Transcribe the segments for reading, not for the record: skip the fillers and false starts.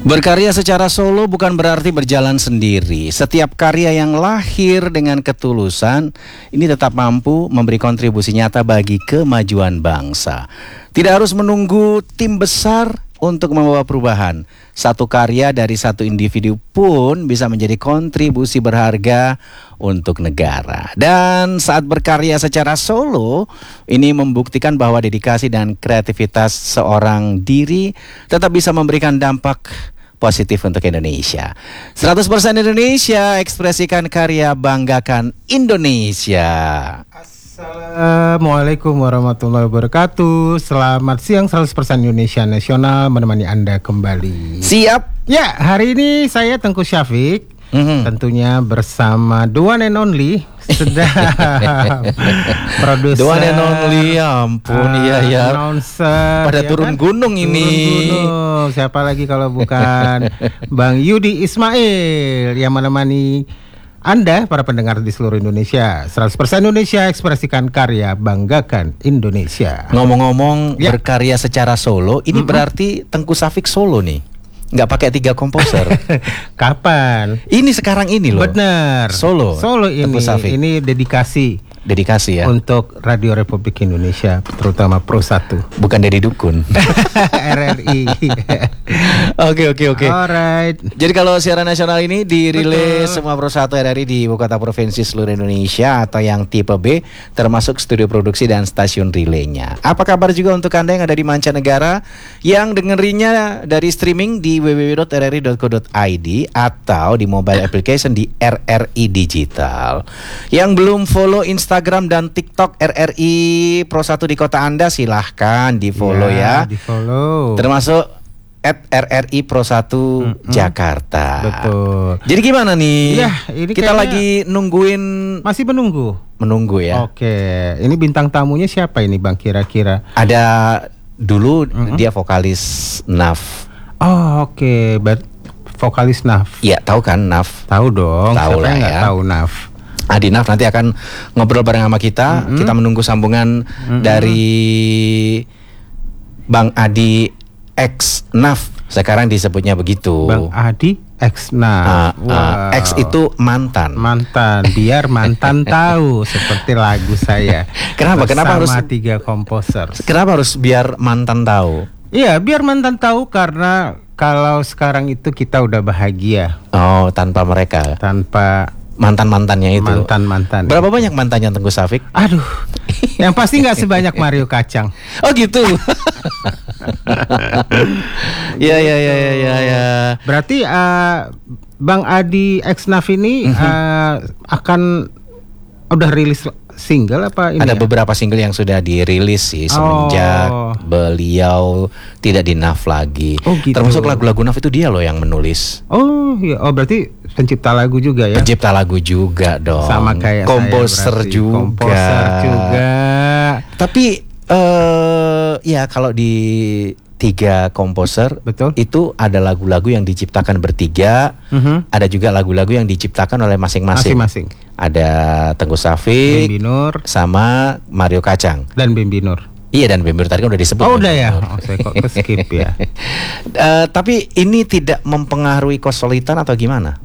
Berkarya secara solo bukan berarti berjalan sendiri. Setiap karya yang lahir dengan ketulusan ini tetap mampu memberi kontribusi nyata bagi kemajuan bangsa. Tidak harus menunggu tim besar untuk membawa perubahan. Satu karya dari satu individu pun bisa menjadi kontribusi berharga untuk negara. Dan saat berkarya secara solo, ini membuktikan bahwa dedikasi dan kreativitas seorang diri tetap bisa memberikan dampak positif untuk Indonesia. 100% Indonesia, ekspresikan karya, banggakan Indonesia. Assalamualaikum warahmatullahi wabarakatuh. Selamat siang, 100% Indonesia Nasional menemani Anda kembali. Siap? Ya, hari ini saya Tengku Syafiq. Tentunya bersama the one and only sedang produser, the one and only, ya ampun, ya announcer, pada ya turun kan? gunung ini. Turun gunung. Siapa lagi kalau bukan Bang Yudi Ismail yang menemani Anda para pendengar di seluruh Indonesia. 100% Indonesia, ekspresikan karya, banggakan Indonesia. Ngomong-ngomong berkarya secara solo, ini berarti Tengku Syafiq solo nih. Nggak pakai 3 komposer. Kapan? Ini sekarang ini loh. Benar. Solo Ini dedikasi ya untuk Radio Republik Indonesia, terutama Pro 1. Bukan Deddy Dukun. RRI. Oke. Alright. Jadi kalau siaran nasional ini dirilis semua Pro 1 RRI di ibu kota provinsi seluruh Indonesia atau yang tipe B, termasuk studio produksi dan stasiun relaynya. Apa kabar juga untuk Anda yang ada di mancanegara yang dengerinnya dari streaming di www.rri.co.id atau di mobile application di RRI Digital. Yang belum follow Instagram dan TikTok RRI Pro 1 di kota Anda, silahkan di follow ya. Di follow. Termasuk @RRI Pro 1 Jakarta. Betul. Jadi gimana nih? Ya, ini kita lagi nungguin. Masih menunggu ya. Oke. Ini bintang tamunya siapa ini Bang kira-kira? Ada dulu dia vokalis NAF. Oh, oke. Vokalis NAF. Iya, tahu kan NAF? Tahu dong. Tahu siapa lah yang nggak ya. tahu NAF? Adi NAF nanti akan ngobrol bareng sama kita. Kita menunggu sambungan dari Bang Adi X NAF. Sekarang disebutnya begitu. Bang Adi X NAF. X itu mantan. Biar mantan tahu, seperti lagu saya. Kenapa harus 3 komposer? Kenapa harus biar mantan tahu? Iya, biar mantan tahu karena kalau sekarang itu kita udah bahagia. Oh, tanpa mereka. Tanpa mantan-mantannya itu. Mantan. Berapa banyak mantannya Tengku Syafiq? Aduh. Yang pasti nggak sebanyak Mario Kacang. Oh gitu. Ya. Berarti Bang Adi X NAF ini akan udah rilis single apa ini? Ada beberapa single yang sudah dirilis sih semenjak beliau tidak di NAF lagi. Oh, gitu. Termasuk lagu-lagu NAF itu dia loh yang menulis. Oh iya, berarti pencipta lagu juga ya? Pencipta lagu juga dong. Sama kayak komposer saya juga. Komposer juga. Tapi ya kalau di 3 komposer, betul, itu ada lagu-lagu yang diciptakan bertiga, ada juga lagu-lagu yang diciptakan oleh masing-masing. Ada Tengku Syafiq, Bimbi Nur, sama Mario Kacang. Dan Bimbi Nur. Iya, dan Bimbi Nur tadi kan udah disebut. Oh udah ya, saya kok skip ya. Tapi ini tidak mempengaruhi kesulitan atau gimana?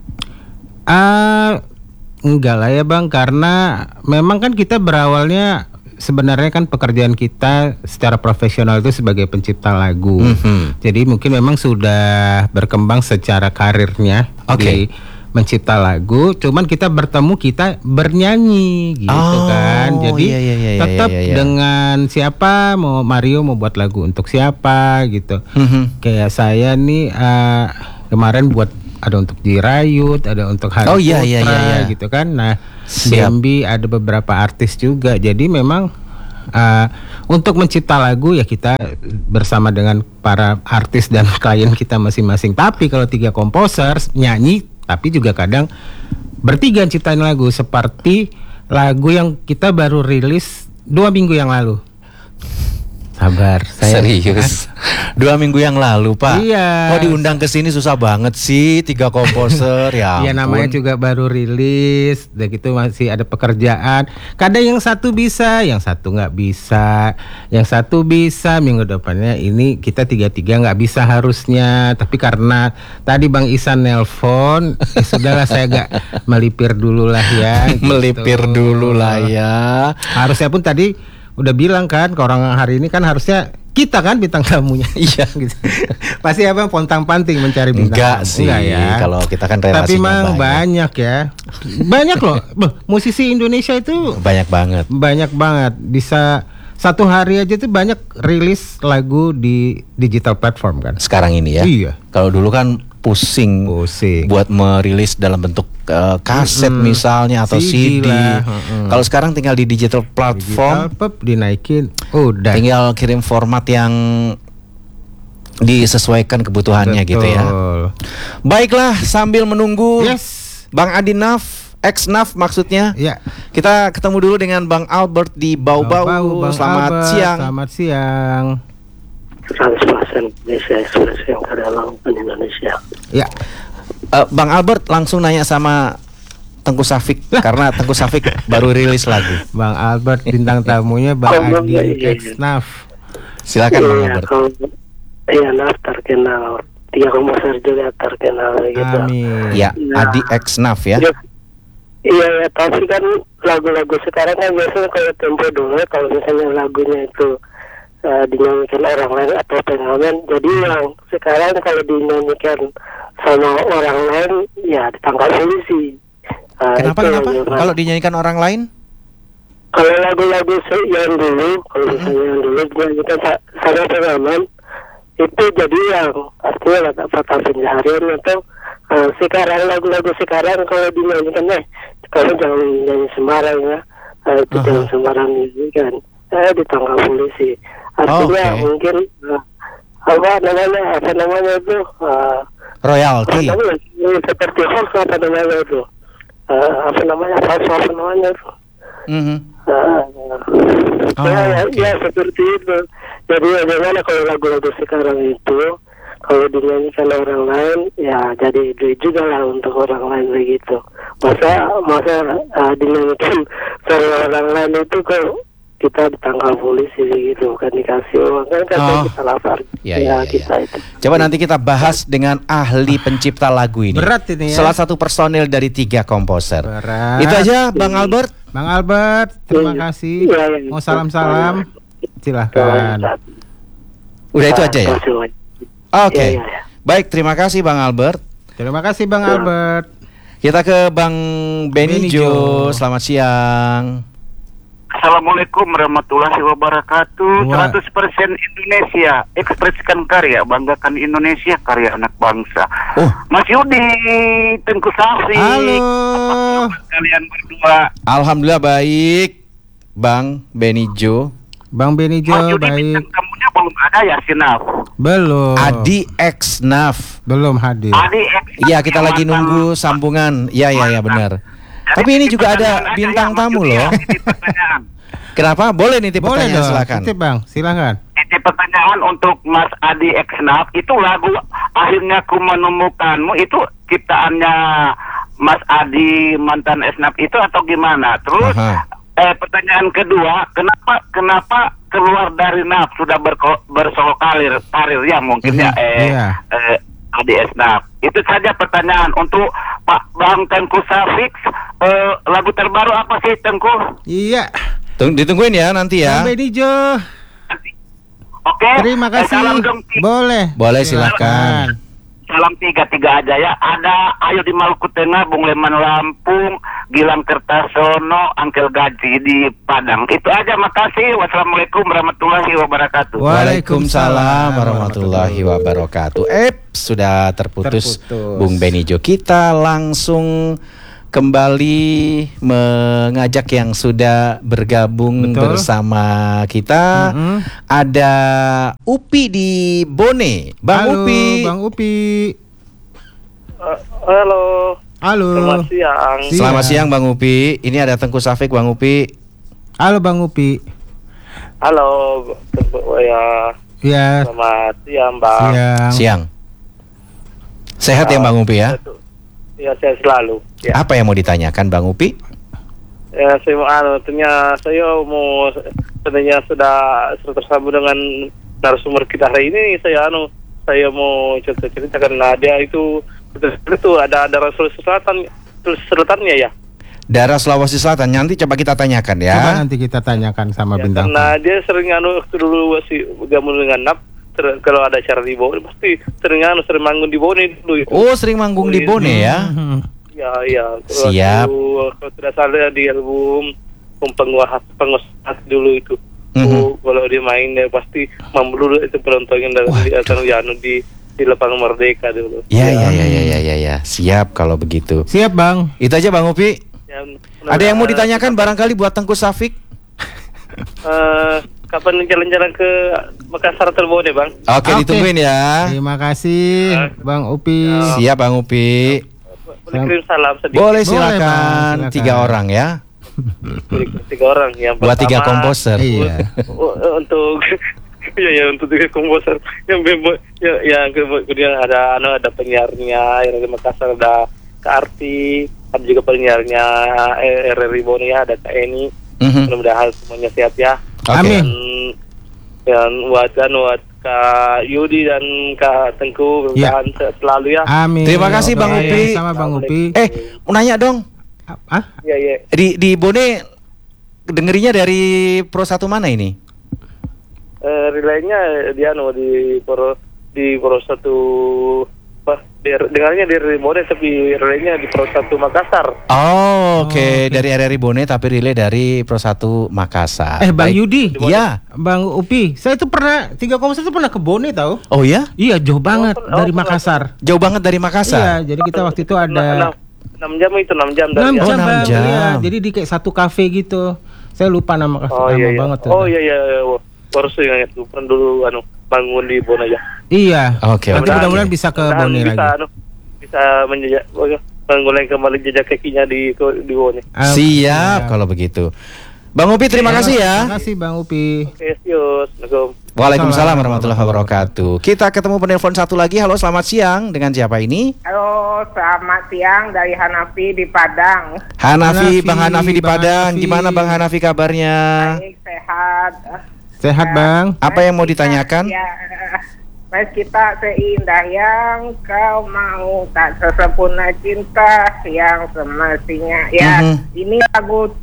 Enggak lah ya Bang, karena memang kan kita berawalnya sebenarnya kan pekerjaan kita secara profesional itu sebagai pencipta lagu. Jadi mungkin memang sudah berkembang secara karirnya di mencipta lagu. Cuman kita bertemu, kita bernyanyi gitu kan. Jadi tetap dengan siapa, mau Mario mau buat lagu untuk siapa gitu. Kayak saya nih kemarin buat ada untuk Jirayut, ada untuk Hari Putra gitu kan. Nah, Bambi ada beberapa artis juga. Jadi memang untuk mencipta lagu ya kita bersama dengan para artis dan klien kita masing-masing. Tapi kalau 3 komposer nyanyi, tapi juga kadang bertiga ciptain lagu. Seperti lagu yang kita baru rilis 2 minggu yang lalu. Sabar, saya Serius. 2 minggu yang lalu, Pak. Iya. Kok diundang ke sini susah banget sih, 3 komposer ya. Iya, namanya ampun. juga baru rilis, udah gitu masih ada pekerjaan. Kadang yang satu bisa, yang satu nggak bisa, yang satu bisa minggu depannya ini kita 3-3 nggak bisa harusnya. Tapi karena tadi Bang Isan nelpon, sudahlah saya agak melipir dulu lah ya. Gitu. Melipir dulu lah ya. Harusnya pun tadi udah bilang kan ke orang hari ini kan harusnya kita kan bintang tamunya. Iya. Gitu. Pasti Abang pontang-panting mencari bintang Enggak tamu. sih, Enggak ya. kalau kita kan relasinya tapi memang banyak. banyak ya. Banyak loh. Musisi Indonesia itu Banyak banget. banyak banget. Bisa satu hari aja tuh banyak rilis lagu di digital platform kan. Sekarang ini ya. Iya. Kalau dulu kan pusing buat merilis dalam bentuk kaset misalnya atau CD CD. lah, Kalau sekarang tinggal di digital platform, dinaikin, udah. tinggal kirim format yang disesuaikan kebutuhannya gitu ya. Baiklah, sambil menunggu Bang Adi Naf, ex Naf maksudnya. Ya. Kita ketemu dulu dengan Bang Albert di Bau-Bau. Bang Selamat Albert, siang. Selamat siang. 100% Indonesia Ekspresi yang karya lakukan Indonesia. Ya. Bang Albert langsung nanya sama Tengku Safik karena Tengku Safik baru rilis lagu. Bang Albert bintang tamunya Bang Adi ex Naf. Silakan Bang Albert. Iya, Naf terkenal. 3 komposer juga terkenal gitu. Amin. Ya, Adi ex Naf ya. Iya, tapi kan lagu-lagu sekarang kan biasanya kalau tempo dulu kalau misalnya lagunya itu dinyanyikan orang lain atau pengamen, jadi yang sekarang kalau dinyanyikan sama orang lain ya ditangkap polisi. Kenapa? Kalau dinyanyikan orang lain? Kalau lagu-lagu yang dulu, kalau misalnya yang dulu dinyanyikan sama pengamen, itu jadi yang artinya fakta pencaharian atau sekarang lagu-lagu sekarang kalau dinyanyikan kamu jangan nyanyi sembarang ya, itu jangan sembarang nyanyikan, ditangkap polisi. Artinya mungkin apa namanya itu royalty. Seperti hoax apa namanya itu ya seperti itu. Jadi bagaimana kalau lagu-lagu sekarang itu kalau dinyanyikan orang lain ya jadi duit juga lah untuk orang lain begitu. Masa dinyanyikan sama orang lain itu kalau kita ditangkap polisi begitu, kan dikasih uang kan kita lapar. Ya. Kita itu. Coba nanti kita bahas dengan ahli pencipta lagu ini. Berat ini ya. Salah satu personil dari 3 komposer. Berat. Itu aja Bang Albert. Bang Albert, terima kasih. Mau salam-salam, silahkan. Udah itu aja ya. Oke. Baik, terima kasih Bang Albert. Terima kasih Bang Albert. Kita ke Bang Benijo. Selamat siang. Assalamualaikum warahmatullahi wabarakatuh. 100% Indonesia, ekspresikan karya, banggakan Indonesia, karya anak bangsa. Mas Yudi, Tengku Safik. Halo. Kalian berdua. Alhamdulillah baik, Bang Benijo. Bang Benijo Mas Yudi, baik. bintang tamunya belum ada ya, Sinaf? Belum. Adi ex Naf. Belum hadir. Adi ex. Iya, kita lagi nunggu sambungan. Iya benar. Tapi ini juga ada bintang tamu loh. Kenapa? Boleh nitip pertanyaan, silakan. Nitip Bang, silakan. Nitip pertanyaan untuk Mas Adi Eksnaf. Itu lagu Akhirnya Ku Menemukanmu itu ciptaannya Mas Adi mantan Eksnaf itu atau gimana? Terus pertanyaan kedua, kenapa keluar dari Naf sudah bersolo karir ya mungkin Adi Eksnaf. Itu saja pertanyaan untuk Pak Bang Tengku Safik. Lagu terbaru apa sih Tengku? Iya. Ditungguin ya nanti ya. Bang Benijo. Oke. Terima kasih. Salam dong. Boleh silakan. Salam 3 aja ya. Ada Ayo di Maluku Tengah, Bung Leman Lampung, Gilang Kertasono, Angkel Gaji di Padang. Itu aja, makasih. Wassalamualaikum warahmatullahi wabarakatuh. Waalaikumsalam warahmatullahi wabarakatuh. Sudah terputus. Bung Benijo. Kita langsung kembali mengajak yang sudah bergabung bersama kita. Ada Upi di Bone. Bang Upi. Bang Upi. Halo. Selamat siang. Selamat siang Bang Upi. Ini ada Tengku Safik Bang Upi. Halo Bang Upi. Halo, ya. Ya, Selamat siang, Bang. Siang. Sehat ya Bang Upi ya? Ya, saya selalu. Ya. Apa yang mau ditanyakan Bang Upi? Ya, saya mau sebenarnya sudah tersambung dengan narasumber kita hari ini. Saya mau cerita karena dia itu ada Sulawesi Selatannya ya. Daerah Sulawesi Selatan, nanti coba kita tanyakan ya. Coba nanti kita tanyakan sama Ya, bintang. karena dia sering waktu dulu masih gabung dengan NAP. Kalau ada acara di Bone pasti sering manggung di Bone dulu itu. Oh, sering manggung di Bone ya? Ya. Siap. Kalau tidak salah di album penguasa dulu itu. Kalau dia main ya pasti membelu itu penontonnya di lapangan Merdeka dulu. Ya. Siap kalau begitu. Siap Bang. Itu aja Bang Upi. Ya, Ada yang mau ditanyakan barangkali buat Tengku Safik? Kapan jalan-jalan ke Makassar atau Bone, Bang? Oke, ditungguin ya. Terima kasih Bang Upi. Siap Bang Upi. Boleh kirim salam sedikit? Boleh Bang, silakan. 3 orang ya. 3 orang. Yang Buat 3 pertama, komposer. Iya. untuk untuk 3 komposer yang kemudian ada penyiarnya yang di Makassar, ada Kak Arti, ada juga penyiarnya RRI Bone ya, ada Kak Eni. Mudah-mudahan semuanya sehat ya. Amin. Dan buat Kak Yudi dan Kak Tengku mudah-mudahan sehat selalu ya. Amin. Terima kasih Bang Oke, Upi. sama Bang Upi. Mau nanya dong. Iya. Di Bone dengerinya dari Pro 1 mana ini? Relaynya di Pro 1 dengarnya di Bone tapi relaynya di Pro 1 Makassar. Oh, oke. Dari RRI Bone tapi relay dari Pro 1 Makassar. Bang Baik. Yudi. Iya. Bang Upi, saya tuh pernah 3 komposer tuh pernah ke Bone tahu? Oh ya? Iya, jauh banget dari Makassar. Jauh banget dari Makassar. Iya, jadi kita waktu itu ada 6 jam itu 6 jam dari 6 jam, Oh, 6 Bang. jam. Iya, jadi di kayak satu kafe gitu. Saya lupa nama kafe banget tuh. Oh iya. Baru saya ingat tuh pernah dulu bangun di Bone aja. Iya. Oke, Nanti oke. mudah-mudahan bisa ke Bone lagi. Bisa mengguleng kembali jejak kakinya di Bone. Siap kalau begitu. Bang Upi terima kasih ya. Terima kasih Bang Upi. Oke, Assalamualaikum. Waalaikumsalam warahmatullahi wabarakatuh. Kita ketemu penelpon satu lagi. Halo, selamat siang. Dengan siapa ini? Halo, selamat siang dari Hanafi di Padang. Hanafi, Bang Hanafi di Bang Padang. Hanafi. Gimana Bang Hanafi kabarnya? Baik, sehat. Sehat Bang. Apa yang mau ditanyakan? Ya, Mas kita seindah yang kau mau, tak sesempurna cinta yang semestinya. Ya, ini lagu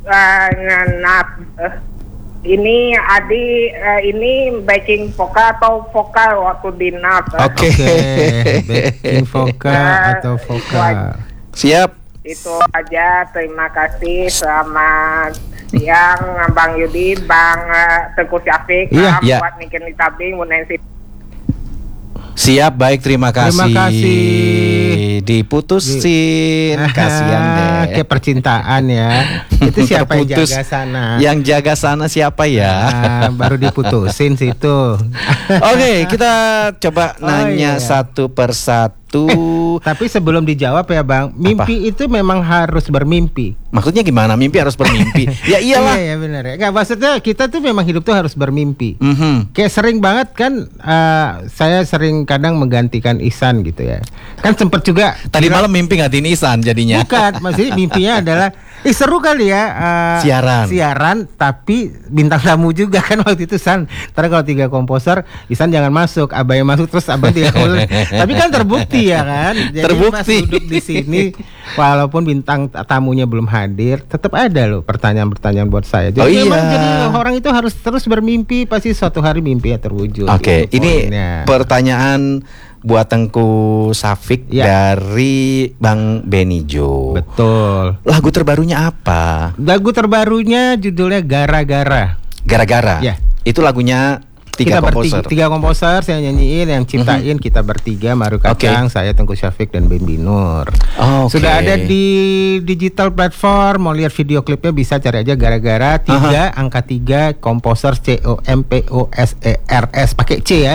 ini Adi, ini backing vokal atau vokal waktu di NAP. Oke. Backing vokal atau vokal. Siap. Itu aja, terima kasih. Selamat siang Bang Yudi, Bang Tengku Syafiq, Iya. buat Niken Tabing, Bu Nancy. Siap, baik, terima kasih. Terima kasih. Diputusin, kasihan deh. Kayak percintaan ya. Itu siapa yang Terputus. jaga sana? Yang jaga sana siapa ya? Baru diputusin situ. Oke, kita coba nanya iya. satu persatu. Tapi sebelum dijawab ya Bang, mimpi itu memang harus bermimpi. Maksudnya gimana? Mimpi harus bermimpi. Ya iyalah. Iya benar ya. Nggak, maksudnya kita tuh memang hidup tuh harus bermimpi. Kayak sering banget kan, saya sering kadang menggantikan Ihsan gitu ya. Kan sempet juga Tadi malam mimpi ngatiin Ihsan jadinya. bukan, maksudnya mimpinya adalah seru kali ya siaran tapi bintang tamu juga kan waktu itu San. Ntar kalau 3 komposer Ihsan jangan masuk, Abah yang masuk terus Abah tidak boleh. Tapi kan terbukti ya kan. Jadi Terbukti. pas duduk di sini walaupun bintang tamunya belum hadir, tetap ada loh pertanyaan-pertanyaan buat saya. Jadi memang jadi orang itu harus terus bermimpi, pasti suatu hari mimpinya terwujud. Oke, Itu ini poinnya. pertanyaan buat Tengku Safik dari Bang Benijo. Betul. Lagu terbarunya apa? Lagu terbarunya judulnya Gara-gara. Gara-gara. Ya. Itu lagunya 3 Kita komposer. 3 komposer, saya nyanyiin, yang ciptain kita bertiga, Maru Kacang, saya Tengku Syafiq dan Ben Binur. Oke. Sudah ada di digital platform, mau lihat video klipnya bisa cari aja Gara-gara 3 angka 3 komposer COMPOSERS pakai C ya.